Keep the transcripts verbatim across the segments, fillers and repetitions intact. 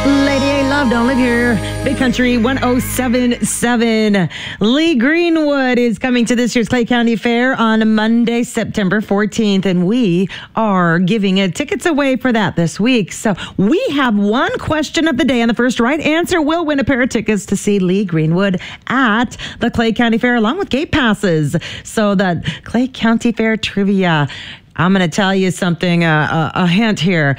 Lady A Love, don't live here. Big Country one oh seven point seven. Lee Greenwood is coming to this year's Clay County Fair on Monday, September fourteenth, and we are giving uh, tickets away for that this week. So we have one question of the day, and the first right answer will win a pair of tickets to see Lee Greenwood at the Clay County Fair, along with gate passes. So the Clay County Fair trivia, I'm going to tell you something, uh, a, a hint here.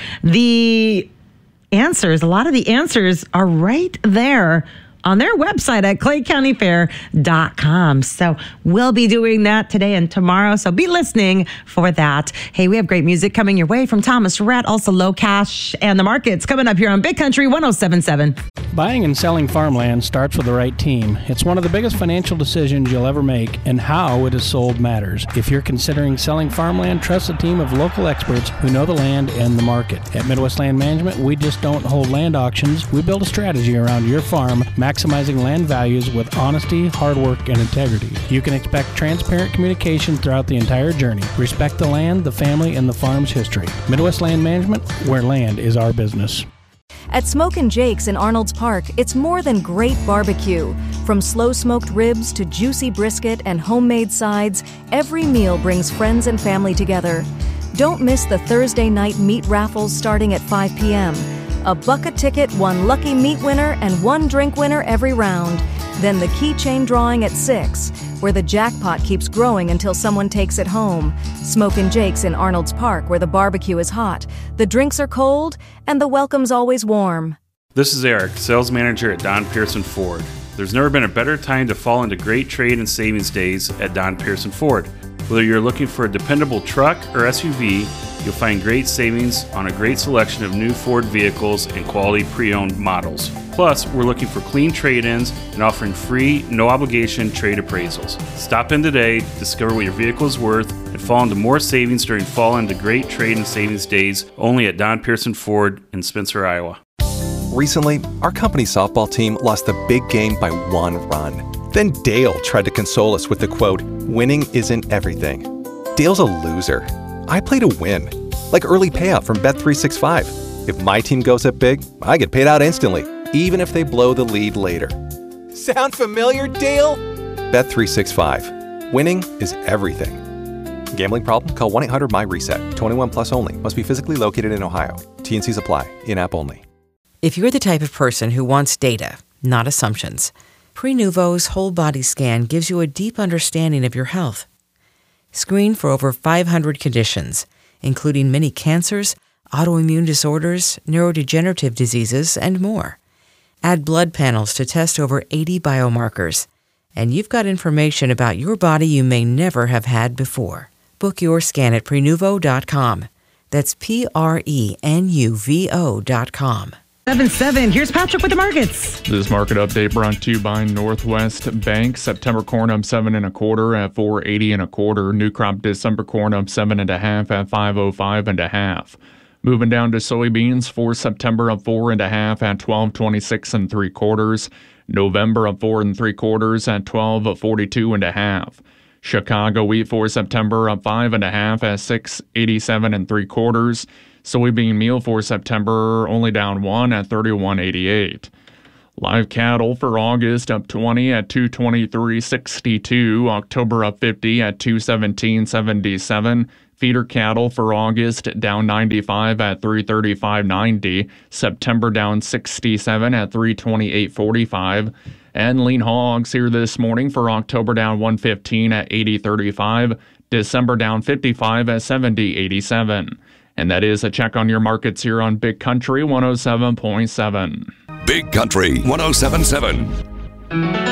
The answers, a lot of the answers are right there on their website at clay county fair dot com. So we'll be doing that today and tomorrow. So be listening for that. Hey, we have great music coming your way from Thomas Rhett, also Low Cash and the Markets coming up here on Big Country one oh seven point seven. Buying and selling farmland starts with the right team. It's one of the biggest financial decisions you'll ever make, and how it is sold matters. If you're considering selling farmland, trust a team of local experts who know the land and the market. At Midwest Land Management, we just don't hold land auctions. We build a strategy around your farm, maximizing land values with honesty, hard work, and integrity. You can expect transparent communication throughout the entire journey. Respect the land, the family, and the farm's history. Midwest Land Management, where land is our business. At Smokin' Jake's in Arnold's Park, it's more than great barbecue. From slow-smoked ribs to juicy brisket and homemade sides, every meal brings friends and family together. Don't miss the Thursday night meat raffles starting at five p.m. A buck a ticket, one lucky meat winner, and one drink winner every round. Then the keychain drawing at six, where the jackpot keeps growing until someone takes it home. Smokin' Jake's in Arnold's Park, where the barbecue is hot, the drinks are cold, and the welcome's always warm. This is Eric, sales manager at Don Pearson Ford. There's never been a better time to fall into great trade and savings days at Don Pearson Ford. Whether you're looking for a dependable truck or S U V, you'll find great savings on a great selection of new Ford vehicles and quality pre-owned models. Plus, we're looking for clean trade-ins and offering free, no-obligation trade appraisals. Stop in today, discover what your vehicle is worth, and fall into more savings during fall into great trade and savings days only at Don Pearson Ford in Spencer, Iowa. Recently, our company softball team lost the big game by one run. Then Dale tried to console us with the quote, "Winning isn't everything." Dale's a loser. I play to win, like early payout from Bet three sixty-five. If my team goes up big, I get paid out instantly, even if they blow the lead later. Sound familiar, Dale? Bet three sixty-five. Winning is everything. Gambling problem? Call one eight hundred M Y reset. twenty-one plus only. Must be physically located in Ohio. T and Cs apply. In-app only. If you're the type of person who wants data, not assumptions, Prenuvo's whole body scan gives you a deep understanding of your health. Screen for over five hundred conditions, including many cancers, autoimmune disorders, neurodegenerative diseases, and more. Add blood panels to test over eighty biomarkers, and you've got information about your body you may never have had before. Book your scan at prenuvo dot com. That's P R E N U V O dot com. seven seven. Here's Patrick with the markets. This market update brought to you by Northwest Bank. September corn up seven and a quarter at four eighty and a quarter. New crop December corn up seven and a half at five oh five and a half. Moving down to soybeans for September up four and a half at twelve twenty-six and three quarters. November up four and three quarters at twelve forty-two and a half. Chicago wheat for September up five and a half at six eighty-seven and three quarters. Soybean meal for September only down one at thirty-one eighty-eight. Live cattle for August up twenty at two twenty-three sixty-two. October up fifty at two seventeen seventy-seven. Feeder cattle for August down ninety-five at three thirty-five ninety. September down sixty-seven at three twenty-eight forty-five. And lean hogs here this morning for October down one fifteen at eighty thirty-five. December down fifty-five at seventy eighty-seven. And that is a check on your markets here on Big Country one oh seven point seven. Big Country one oh seven point seven.